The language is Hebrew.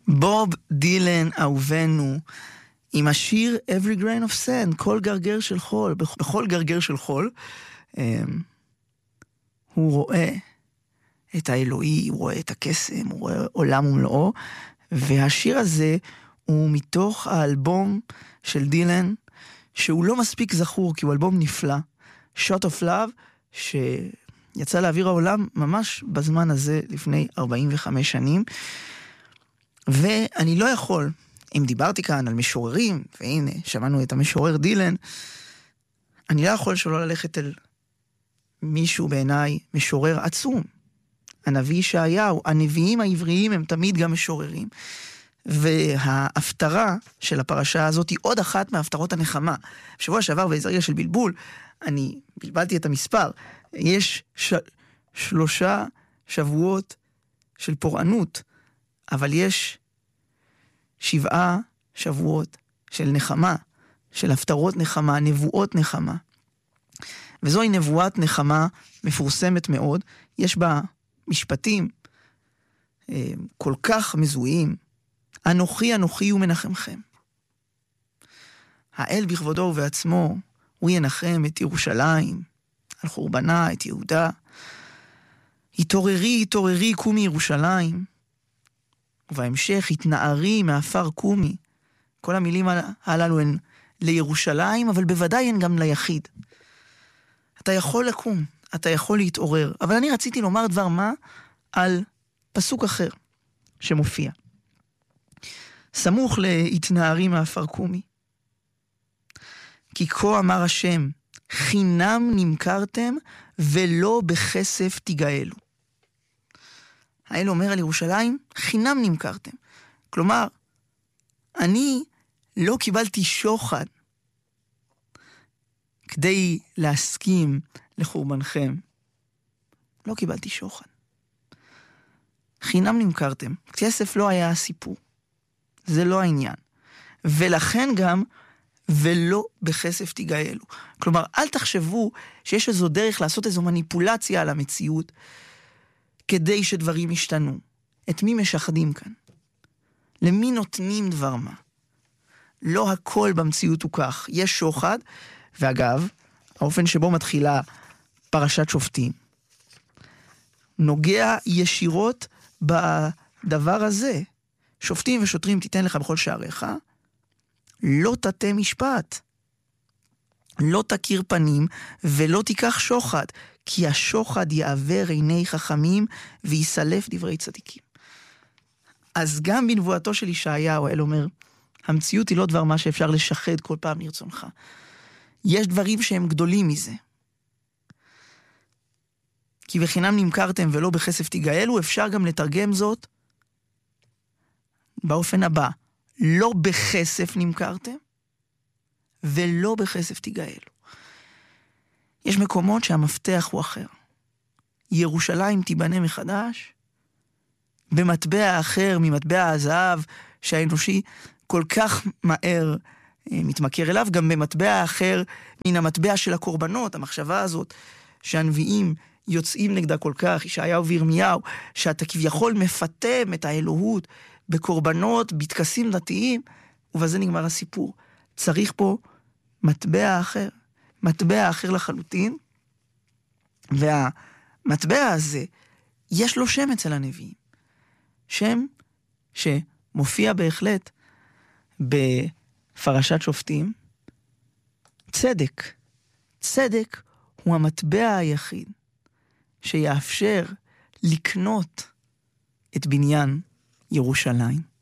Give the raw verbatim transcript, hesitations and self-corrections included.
בוב דילן אהובנו עם השיר Every Grain of Sand, כל גרגר של חול. בכל גרגר של חול הוא רואה את האלוהי, הוא רואה את הקסם, הוא רואה עולם ומלואו, והשיר הזה הוא מתוך האלבום של דילן, שהוא לא מספיק זכור, כי הוא אלבום נפלא, Shot of Love, שיצא לאוויר העולם ממש בזמן הזה, לפני ארבעים וחמש שנים, ואני לא יכול, אם דיברתי כאן על משוררים, והנה, שמענו את המשורר דילן, אני לא יכול שלא ללכת אל מישהו בעיניי משורר עצום. הנביא ישעיהו, הנביאים העבריים הם תמיד גם משוררים. וההפטרה של הפרשה הזאת היא עוד אחת מההפטרות הנחמה. בשבוע שעבר באיזה רגע של בלבול, אני בלבלתי את המספר, יש ש... שלושה שבועות של פורענות, אבל יש שבעה שבועות של נחמה, של הפטרות נחמה, נבואות נחמה. וזוהי נבואת נחמה מפורסמת מאוד, יש בה משפטים אה, כל כך מזוהים, אנוכי אנוכי ומנחמכם. האל בכבודו ובעצמו, הוא ינחם את ירושלים, על חורבנה, את יהודה. התעוררי, התעוררי, קומי ירושלים. ובהמשך, התנערי מאפר קומי. כל המילים הללו הן לירושלים, אבל בוודאי הן גם ליחיד. אתה יכול לקום, אתה יכול להתעורר. אבל אני רציתי לומר דבר מה על פסוק אחר שמופיע. סמוך להתנערי מאפר קומי. כי כה אמר השם, חינם נמכרתם ולא בכסף תגאלו. האל אומר על ירושלים, חינם נמכרתם. כלומר, אני לא קיבלתי שוחד כדי להסכים לחורבנכם. לא קיבלתי שוחד. חינם נמכרתם. כסף לא היה הסיפור. זה לא העניין. ולכן גם, ולא בכסף תגאלו. כלומר, אל תחשבו שיש איזו דרך לעשות איזו מניפולציה על המציאות, כדי שדברים ישתנו. את מי משחדים כאן? למי נותנים דבר מה? לא הכל במציאות הוא כך. יש שוחד, ואגב, האופן שבו מתחילה פרשת שופטים, נוגע ישירות בדבר הזה. שופטים ושוטרים תיתן לך בכל שעריך, לא תתה משפט, לא תכיר פנים, ולא תיקח שוחד, כי השוחד יעבר עיני חכמים, ויסלף דברי צדיקים. אז גם בנבואתו של ישעיהו, האל אומר, המציאות היא לא דבר מה שאפשר לשחד כל פעם לרצונך. יש דברים שהם גדולים מזה. כי בחינם נמכרתם ולא בכסף תגאלו, אפשר גם לתרגם זאת באופן הבא. לא בכסף נמכרתם, ולא בכסף תגאלו. יש מקומות שהמפתח הוא אחר. ירושלים תיבנה מחדש, במטבע אחר ממטבע הזהב שהאנושי כל כך מהר מתמכר אליו, גם במטבע אחר מן המטבע של הקורבנות, המחשבה הזאת שהנביאים יוצאים נגדה כל כך, ישעיהו וירמיהו, שאתה כביכול מפתם את האלוהות בקורבנות, בתקסים דתיים, ובזה נגמר הסיפור. צריך פה מטבע אחר, מטבע אחר לחלוטין, והמטבע הזה, יש לו שם אצל הנביאים. שם שמופיע בהחלט בפרשת שופטים, צדק. צדק הוא המטבע היחיד שיאפשר לקנות את בניין ירושלים.